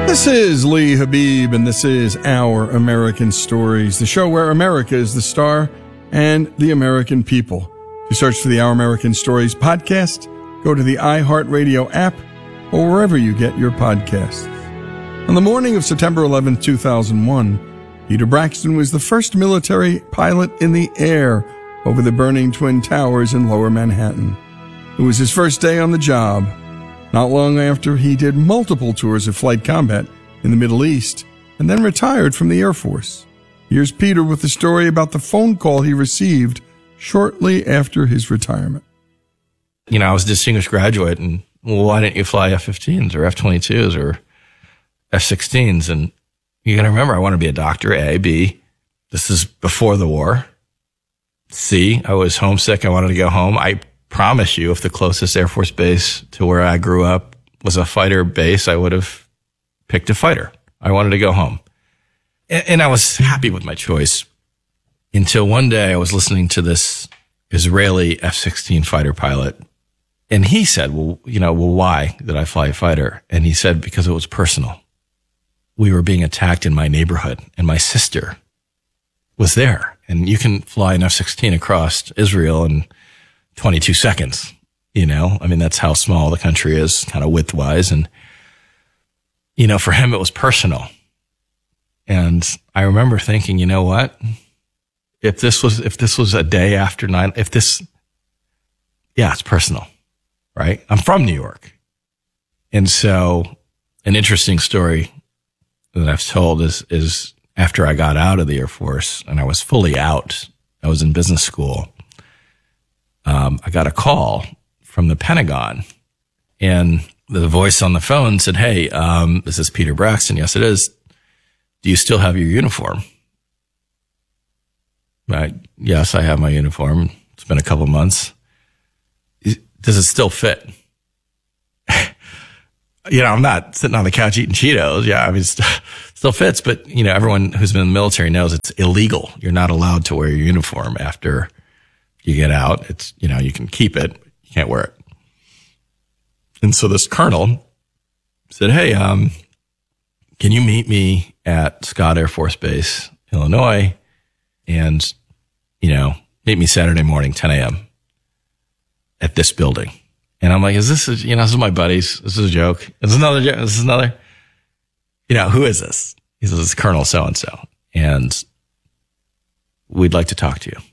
This is Lee Habib, and this is Our American Stories, the show where America is the star and the American people. To search for the Our American Stories podcast, go to the iHeartRadio app or wherever you get your podcasts. On the morning of September 11, 2001, Peter Braxton was the first military pilot in the air over the burning Twin Towers in Lower Manhattan. It was his first day on the job. Not long after, he did multiple tours of flight combat in the Middle East and then retired from the Air Force. Here's Peter with the story about the phone call he received shortly after his retirement. You know, I was a distinguished graduate, and well, why didn't you fly F-15s or F-22s or F-16s? And you got to remember, I want to be a doctor, A. B, this is before the war. C, I was homesick. I wanted to go home. I promise you, if the closest Air Force base to where I grew up was a fighter base, I would have picked a fighter. I wanted to go home. And I was happy with my choice until one day I was listening to this Israeli F-16 fighter pilot. And he said, well, why did I fly a fighter? And he said, because it was personal. We were being attacked in my neighborhood, and my sister was there. And you can fly an F-16 across Israel in 22 seconds, that's how small the country is, kind of width-wise. And, for him, it was personal. And I remember thinking, you know what? If this was a day after it's personal, right? I'm from New York. And so an interesting story that I've told is after I got out of the Air Force and I was fully out, I was in business school. I got a call from the Pentagon, and the voice on the phone said, hey, this is Peter Braxton. Yes, it is. Do you still have your uniform? Right. Yes, I have my uniform. It's been a couple months. Does it still fit? I'm not sitting on the couch eating Cheetos. Yeah, it still fits. But, everyone who's been in the military knows it's illegal. You're not allowed to wear your uniform after you get out. It's, you can keep it. You can't wear it. And so this colonel said, hey, can you meet me at Scott Air Force Base, Illinois, and, meet me Saturday morning, 10 a.m. at this building. And I'm like, this is my buddies. This is a joke. This is another joke. This is another, who is this? He says, it's Colonel so-and-so. And we'd like to talk to you.